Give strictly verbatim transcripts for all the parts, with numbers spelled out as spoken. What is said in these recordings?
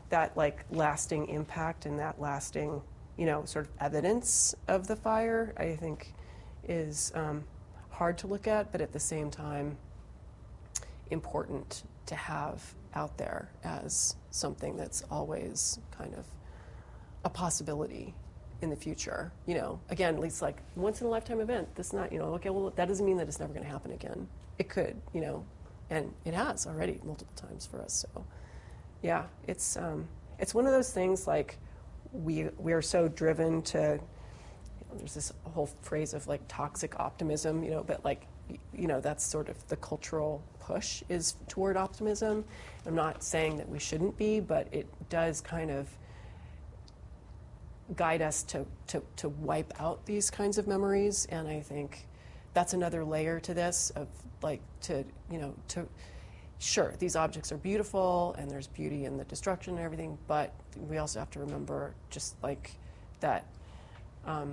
that like lasting impact and that lasting, you know, sort of evidence of the fire, I think is um, hard to look at, but at the same time important to have out there as something that's always kind of a possibility in the future. You know, again, at least like once in a lifetime event. That's not, you know, okay, well, that doesn't mean that it's never going to happen again. It could, you know, and it has already multiple times for us. So, yeah, it's um, it's one of those things like we we are so driven to. You know, there's this whole phrase of like toxic optimism, you know, but like, you know, that's sort of the cultural push is toward optimism. I'm not saying that we shouldn't be, but it does kind of guide us to, to, to wipe out these kinds of memories. And I think that's another layer to this of like to, you know, to, sure, these objects are beautiful and there's beauty in the destruction and everything, but we also have to remember just like that um,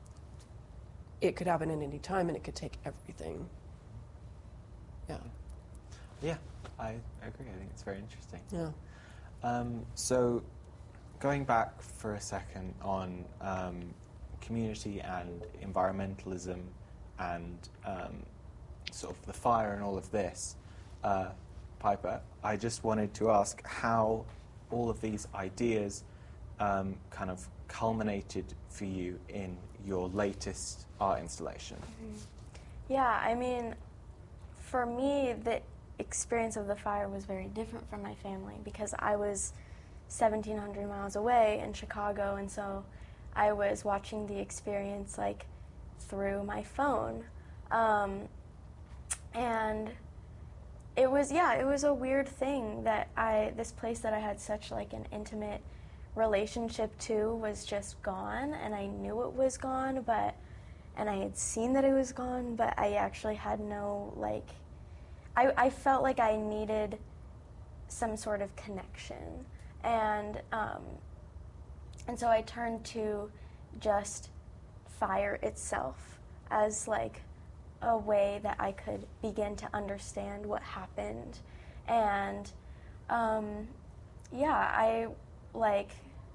it could happen at any time and it could take everything. Yeah. Yeah, I agree. I think it's very interesting. Yeah. Um, so going back for a second on um, community and environmentalism and um, sort of the fire and all of this, uh, Piper, I just wanted to ask how all of these ideas um, kind of culminated for you in your latest art installation. Mm-hmm. Yeah, I mean, for me, the experience of the fire was very different from my family because I was seventeen hundred miles away in Chicago, and so I was watching the experience like through my phone. Um, and it was, yeah, it was a weird thing that I, this place that I had such like an intimate relationship to was just gone, and I knew it was gone, but, and I had seen that it was gone, but I actually had no, like, I, I felt like I needed some sort of connection. And um, and so I turned to just fire itself as like a way that I could begin to understand what happened. And um, yeah, I like,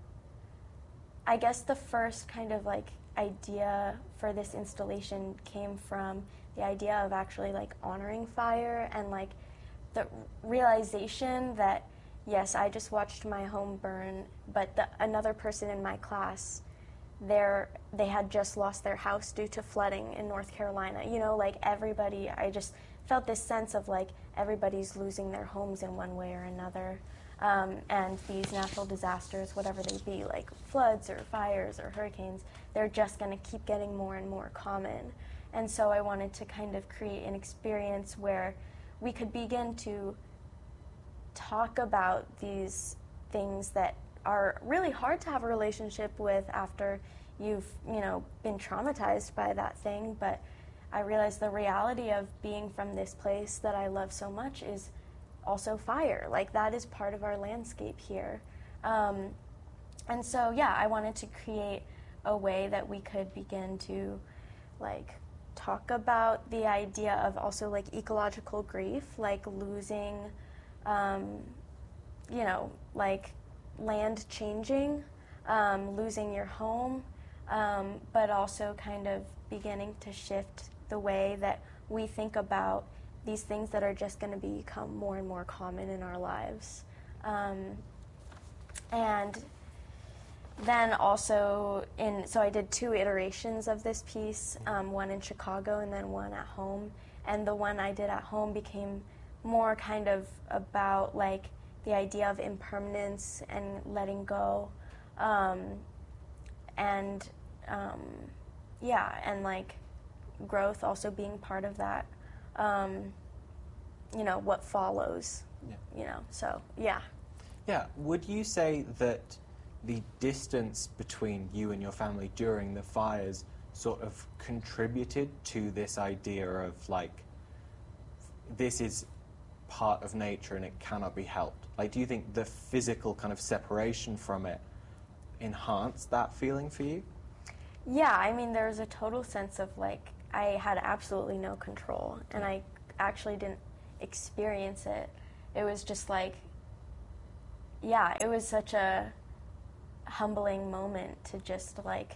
I guess the first kind of like idea for this installation came from the idea of actually like honoring fire and like the realization that yes, I just watched my home burn, but the, another person in my class, they're, they had just lost their house due to flooding in North Carolina. You know, like everybody, I just felt this sense of like everybody's losing their homes in one way or another. Um, and these natural disasters, whatever they be, like floods or fires or hurricanes, they're just going to keep getting more and more common. And so I wanted to kind of create an experience where we could begin to talk about these things that are really hard to have a relationship with after you've, you know, been traumatized by that thing. But I realized the reality of being from this place that I love so much is also fire. Like, that is part of our landscape here. Um, and so, yeah, I wanted to create a way that we could begin to, like, talk about the idea of also, like, ecological grief, like losing Um, you know, like land changing, um, losing your home, um, but also kind of beginning to shift the way that we think about these things that are just going to become more and more common in our lives. Um, and then also in, so I did two iterations of this piece, um, one in Chicago and then one at home. And the one I did at home became more kind of about like the idea of impermanence and letting go, um, and um, yeah, and like growth also being part of that. Um, you know, what follows. Yeah. You know, so yeah. Yeah. Would you say that the distance between you and your family during the fires sort of contributed to this idea of like, this is part of nature and it cannot be helped? Like, do you think the physical kind of separation from it enhanced that feeling for you? Yeah, I mean, there was a total sense of like, I had absolutely no control, and I actually didn't experience it. It was just like, yeah, it was such a humbling moment to just like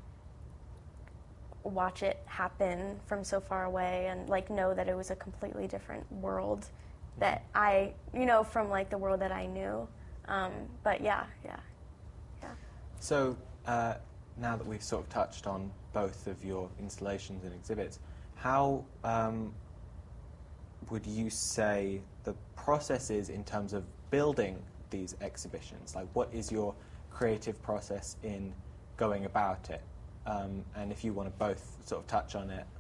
watch it happen from so far away and like know that it was a completely different world that I, you know, from like the world that I knew. Um, but yeah, yeah, yeah. So uh, now that we've sort of touched on both of your installations and exhibits, how um, would you say the process is in terms of building these exhibitions? Like, what is your creative process in going about it? Um, and if you want to both sort of touch on it.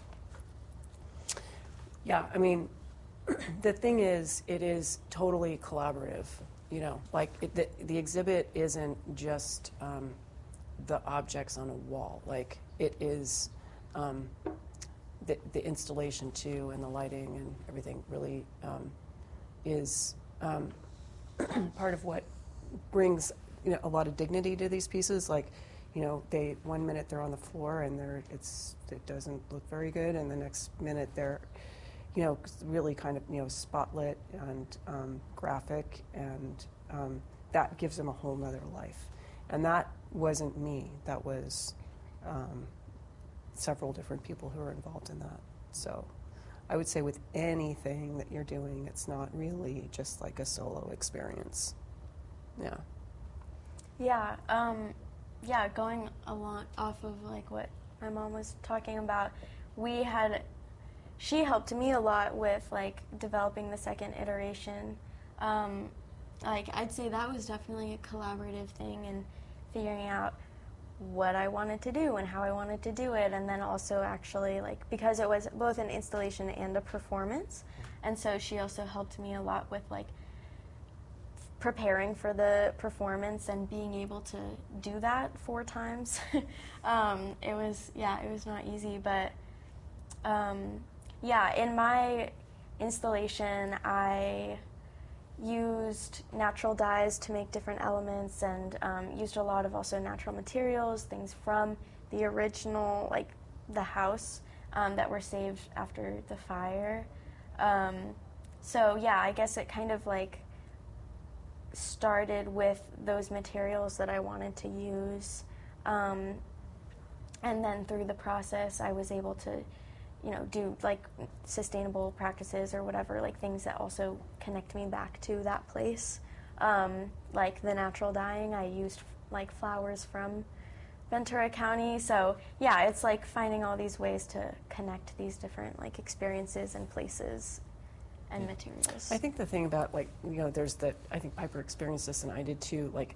Yeah, I mean, the thing is, it is totally collaborative. You know, like it, the, the exhibit isn't just um, the objects on a wall. Like it is um, the, the installation too, and the lighting and everything really um, is um, part of what brings, you know, a lot of dignity to these pieces. Like, you know, they one minute they're on the floor and they're it's it doesn't look very good, and the next minute they're, you know, really kind of, you know, spotlit and um, graphic, and um, that gives them a whole nother life. And that wasn't me. That was um, several different people who were involved in that. So I would say with anything that you're doing, it's not really just like a solo experience. Yeah. Yeah, um, yeah, going along off of like what my mom was talking about, we had, she helped me a lot with like developing the second iteration. Um, like I'd say that was definitely a collaborative thing and figuring out what I wanted to do and how I wanted to do it, and then also actually like, because it was both an installation and a performance, and so she also helped me a lot with like preparing for the performance and being able to do that four times. um, it was, yeah, it was not easy, but um, yeah, in my installation, I used natural dyes to make different elements, and um, used a lot of also natural materials, things from the original, like the house um, that were saved after the fire. Um, so yeah, I guess it kind of like started with those materials that I wanted to use, um, and then through the process I was able to, you know, do like sustainable practices or whatever, like things that also connect me back to that place. Um, like the natural dyeing, I used like flowers from Ventura County. So yeah, it's like finding all these ways to connect these different like experiences and places and materials. I think the thing about, like, you know, there's that, I think Piper experienced this, and I did too, like,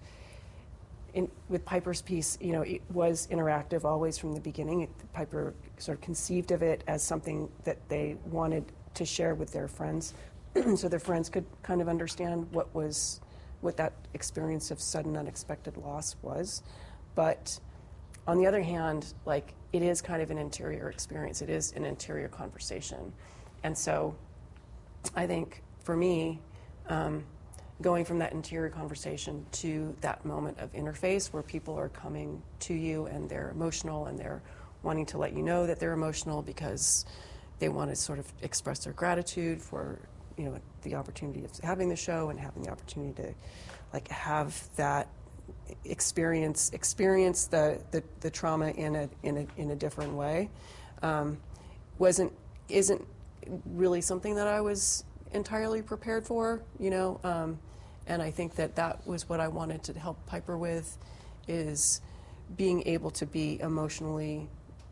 in, with Piper's piece, you know, it was interactive always from the beginning. It, Piper sort of conceived of it as something that they wanted to share with their friends, so their friends could kind of understand what was, what that experience of sudden unexpected loss was. But on the other hand, like, it is kind of an interior experience. It is an interior conversation. And so I think for me, um, going from that interior conversation to that moment of interface where people are coming to you and they're emotional and they're wanting to let you know that they're emotional because they want to sort of express their gratitude for, you know, the opportunity of having the show and having the opportunity to, like, have that experience experience the, the, the trauma in a in a in a different way. Um, wasn't isn't really something that I was entirely prepared for, you know, um, and I think that that was what I wanted to help Piper with, is being able to be emotionally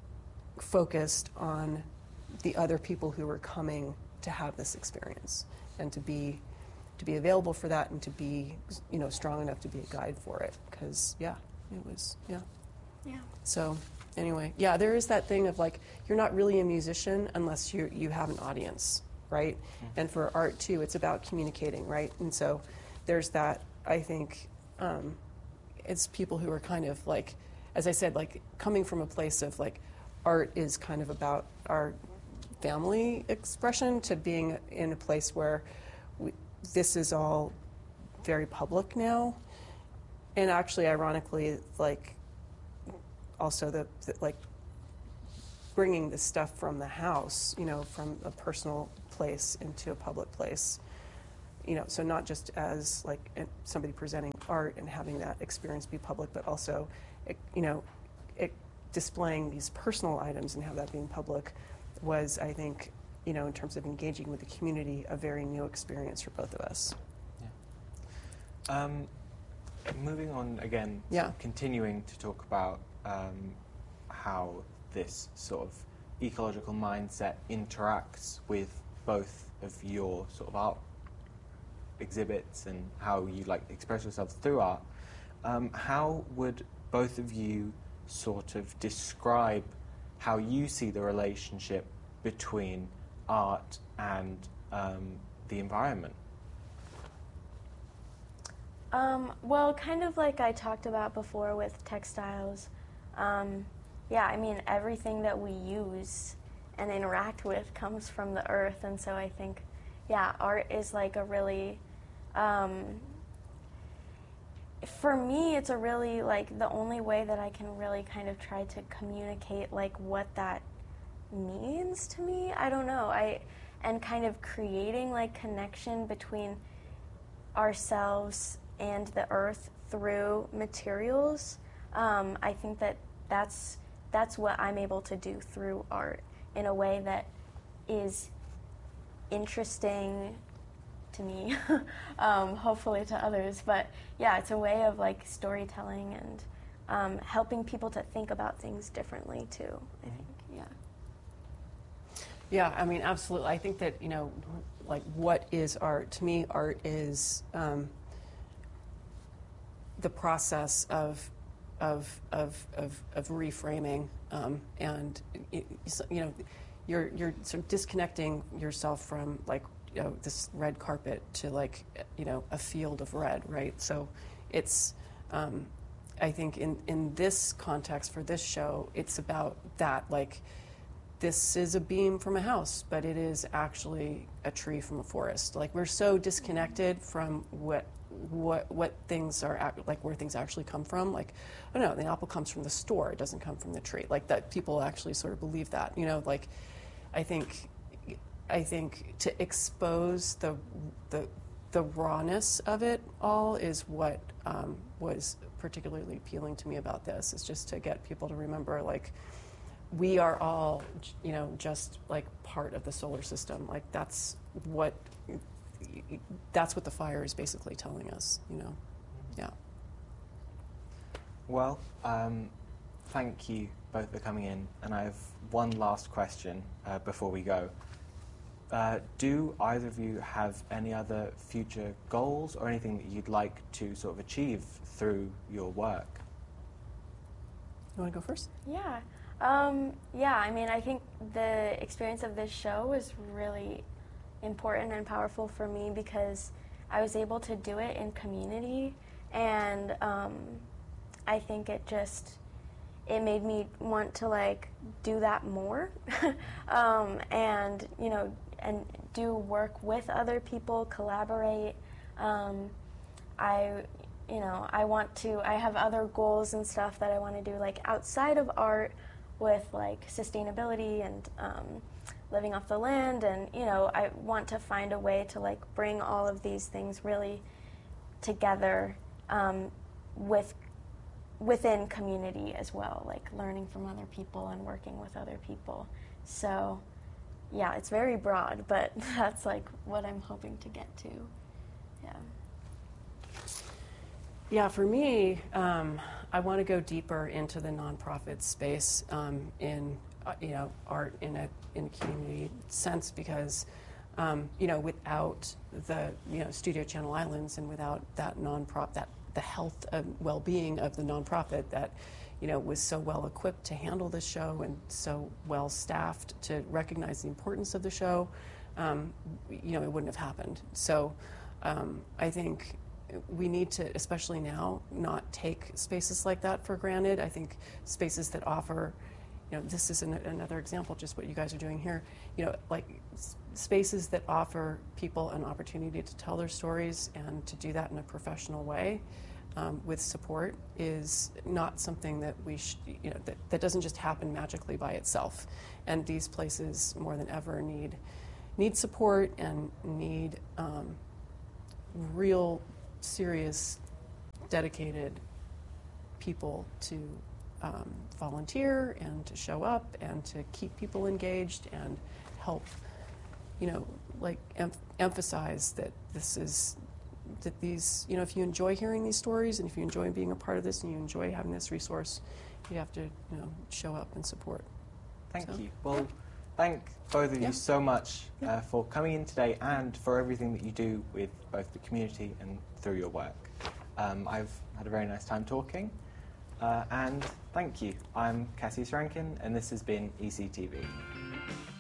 focused on the other people who were coming to have this experience, and to be to be available for that, and to be, you know, strong enough to be a guide for it, because yeah, it was yeah. Yeah. So anyway, yeah, there is that thing of like, you're not really a musician unless you you have an audience, right? Mm-hmm. And for art too, it's about communicating, right? And so there's that, I think, um, it's people who are kind of like, as I said, like coming from a place of like, art is kind of about our family expression, to being in a place where we, this is all very public now. And actually, ironically, like, also the, the like bringing the stuff from the house, you know, from a personal place into a public place, you know, so not just as like a- somebody presenting art and having that experience be public, but also, it, you know, it, displaying these personal items and have that being public was, I think, you know, in terms of engaging with the community, a very new experience for both of us. Yeah. Um, moving on again, Yeah. continuing to talk about um, how this sort of ecological mindset interacts with both of your sort of art exhibits and how you like express yourselves through art. Um, how would both of you sort of describe how you see the relationship between art and um, the environment? Um, well, kind of like I talked about before with textiles. Um, yeah, I mean, everything that we use and interact with comes from the earth, and so I think, yeah, art is like a really, um, for me, it's a really, like, the only way that I can really kind of try to communicate, like, what that means to me. I don't know. I, and kind of creating, like, connection between ourselves and the earth through materials. Um, I think that that's that's what I'm able to do through art in a way that is interesting to me, um, hopefully to others. But yeah, it's a way of like storytelling and um, helping people to think about things differently too, I think, yeah. Yeah, I mean, absolutely. I think that, you know, like, what is art? To me, art is um, the process of of of of, of reframing, um, and you know, you're you're sort of disconnecting yourself from, like, you know, this red carpet to, like, you know, a field of red, right? So it's um, I think in in this context for this show, it's about that, like, this is a beam from a house, but it is actually a tree from a forest. Like, we're so disconnected from what what what things are act, like where things actually come from. Like, I don't know, the apple comes from the store; it doesn't come from the tree. Like, that people actually sort of believe that. You know, like, I think I think to expose the the the rawness of it all is what um, was particularly appealing to me about this. Is just to get people to remember, like, we are all, you know, just like part of the solar system. Like, that's what that's what the fire is basically telling us, you know. Yeah. Well, um, thank you both for coming in, and I have one last question uh, before we go. Uh, do either of you have any other future goals or anything that you'd like to sort of achieve through your work? You want to go first? Yeah. Um, yeah, I mean, I think the experience of this show was really important and powerful for me because I was able to do it in community, and um, I think it just, it made me want to, like, do that more, um, and, you know, and do work with other people, collaborate. Um, I, you know, I want to, I have other goals and stuff that I want to do, like, outside of art, with, like, sustainability and um, living off the land, and, you know, I want to find a way to, like, bring all of these things really together um, with within community as well, like learning from other people and working with other people. So yeah, it's very broad, but that's like what I'm hoping to get to. Yeah. Yeah, for me, um, I want to go deeper into the nonprofit space um, in, uh, you know, art in a in a community sense, because, um, you know, without the, you know, Studio Channel Islands and without that nonprofit, that the health and well-being of the nonprofit that, you know, was so well equipped to handle the show and so well staffed to recognize the importance of the show, um, you know, it wouldn't have happened. So um, I think we need to, especially now, not take spaces like that for granted. I think spaces that offer, you know, this is an, another example, just what you guys are doing here, you know, like s- spaces that offer people an opportunity to tell their stories and to do that in a professional way um, with support is not something that we, sh- you know, that, that doesn't just happen magically by itself. And these places more than ever need need support and need um, real, serious, dedicated people to um, volunteer and to show up and to keep people engaged and help, you know, like em- emphasize that this is, that these, you know, if you enjoy hearing these stories and if you enjoy being a part of this and you enjoy having this resource, you have to, you know, show up and support. Thank So, you. Well, yeah. thank both of Yeah. you so much Yeah. uh, for coming in today and for everything that you do with both the community and through your work. Um, I've had a very nice time talking, uh, and thank you. I'm Cassius Rankin, and this has been E C T V.